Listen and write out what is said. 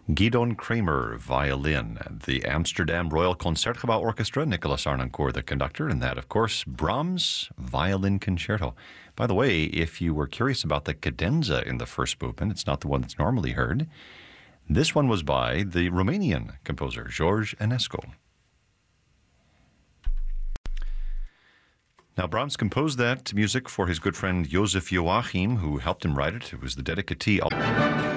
Gidon Kramer, violin. The Amsterdam Royal Concertgebouw Orchestra, Nicholas Arnoncourt, the conductor, and that, of course, Brahms' Violin Concerto. By the way, if you were curious about the cadenza in the first movement, it's not the one that's normally heard. This one was by the Romanian composer, George Enescu. Now, Brahms composed that music for his good friend Joseph Joachim, who helped him write it. It was the dedicatee.